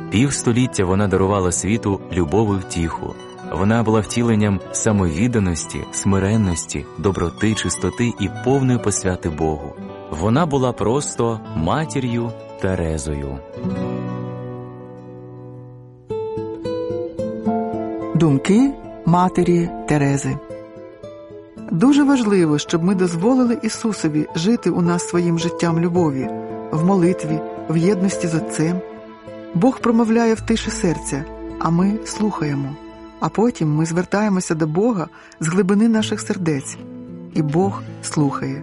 Півстоліття вона дарувала світу любов і втіху. Вона була втіленням самовідданості, смиренності, доброти, чистоти і повної посвяти Богу. Вона була просто матір'ю Терезою. Думки матері Терези. Дуже важливо, щоб ми дозволили Ісусові жити у нас своїм життям любові, в молитві, в єдності з Отцем. Бог промовляє в тиші серця, а ми слухаємо. А потім ми звертаємося до Бога з глибини наших сердець, і Бог слухає.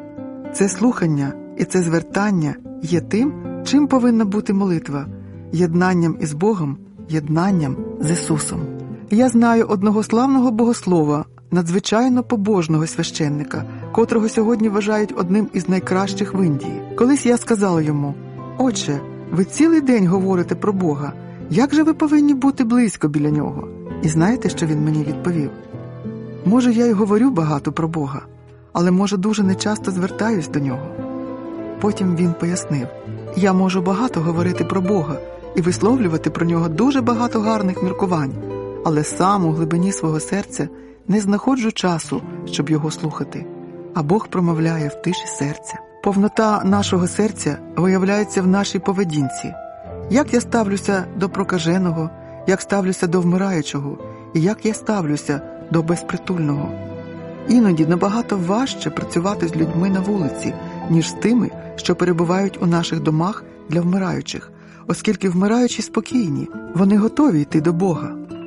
Це слухання і це звертання є тим, чим повинна бути молитва – єднанням із Богом, єднанням з Ісусом. Я знаю одного славного богослова, надзвичайно побожного священника, котрого сьогодні вважають одним із найкращих в Індії. Колись я сказала йому: «Отче, ви цілий день говорите про Бога, як же ви повинні бути близько біля Нього?» І знаєте, що він мені відповів? Може, я й говорю багато про Бога, але, може, дуже нечасто звертаюсь до Нього. Потім він пояснив: я можу багато говорити про Бога і висловлювати про Нього дуже багато гарних міркувань, але сам у глибині свого серця не знаходжу часу, щоб Його слухати. А Бог промовляє в тиші серця. Повнота нашого серця виявляється в нашій поведінці. Як я ставлюся до прокаженого, як ставлюся до вмираючого, і як я ставлюся до безпритульного. Іноді набагато важче працювати з людьми на вулиці, ніж з тими, що перебувають у наших домах для вмираючих, оскільки вмираючі спокійні, вони готові йти до Бога.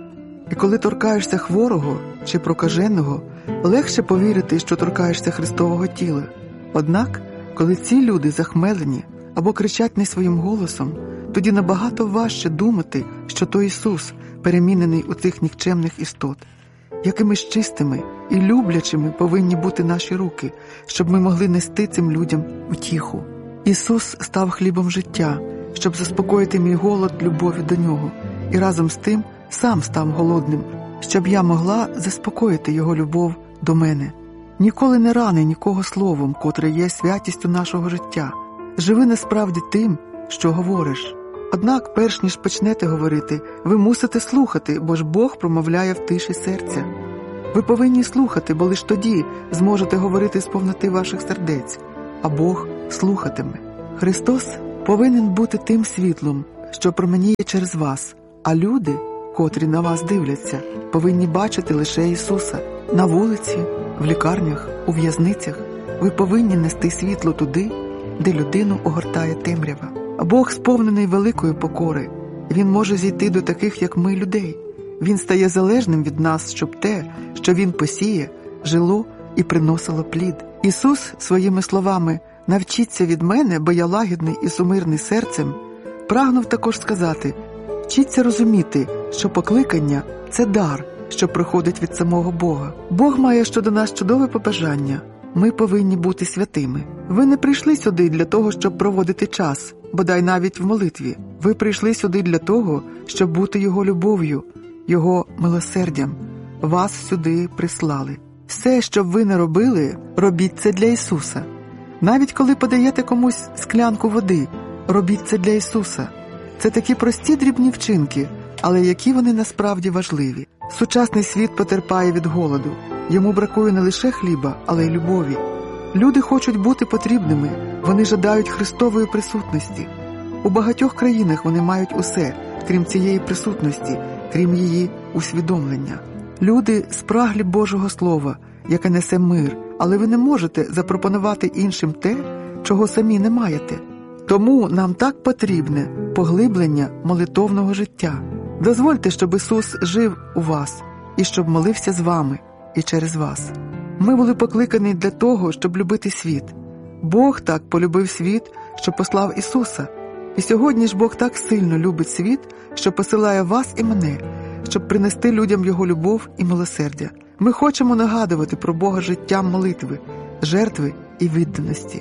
І коли торкаєшся хворого чи прокаженого, легше повірити, що торкаєшся Христового тіла. Однак, коли ці люди захмелені або кричать не своїм голосом, тоді набагато важче думати, що то Ісус, перемінений у цих нікчемних істот. Якими ж чистими і люблячими повинні бути наші руки, щоб ми могли нести цим людям утіху. Ісус став хлібом життя, щоб заспокоїти мій голод любові до Нього, і разом з тим сам став голодним, щоб я могла заспокоїти Його любов до мене. Ніколи не рани нікого словом, котре є святістю нашого життя. Живи насправді тим, що говориш. Однак, перш ніж почнете говорити, ви мусите слухати, бо ж Бог промовляє в тиші серця. Ви повинні слухати, бо лиш тоді зможете говорити з повноти ваших сердець, а Бог слухатиме. Христос повинен бути тим світлом, що променіє через вас, а люди, котрі на вас дивляться, повинні бачити лише Ісуса. На вулиці, в лікарнях, у в'язницях ви повинні нести світло туди, де людину огортає темрява. Бог сповнений великої покори. Він може зійти до таких, як ми, людей. Він стає залежним від нас, щоб те, що Він посіє, жило і приносило плід. Ісус своїми словами «навчіться від мене, бо я лагідний і сумирний серцем» прагнув також сказати: вчіться розуміти, що покликання – це дар, що приходить від самого Бога. Бог має щодо нас чудове побажання. Ми повинні бути святими. Ви не прийшли сюди для того, щоб проводити час, бодай навіть в молитві. Ви прийшли сюди для того, щоб бути Його любов'ю, Його милосердям. Вас сюди прислали. Все, що б ви не робили, робіть це для Ісуса. Навіть коли подаєте комусь склянку води, робіть це для Ісуса. Це такі прості дрібні вчинки, але які вони насправді важливі. Сучасний світ потерпає від голоду. Йому бракує не лише хліба, але й любові. Люди хочуть бути потрібними, вони жадають Христової присутності. У багатьох країнах вони мають усе, крім цієї присутності, крім її усвідомлення. Люди спраглі Божого Слова, яке несе мир, але ви не можете запропонувати іншим те, чого самі не маєте. Тому нам так потрібне поглиблення молитовного життя. Дозвольте, щоб Ісус жив у вас і щоб молився з вами і через вас. Ми були покликані для того, щоб любити світ. Бог так полюбив світ, що послав Ісуса. І сьогодні ж Бог так сильно любить світ, що посилає вас і мене, щоб принести людям Його любов і милосердя. Ми хочемо нагадувати про Бога життям молитви, жертви і відданості.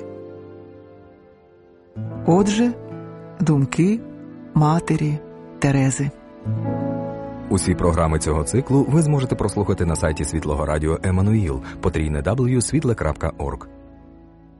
Отже, думки матері Терези. Усі програми цього циклу ви зможете прослухати на сайті Світлого Радіо Еммануїл, www.свіtle.org.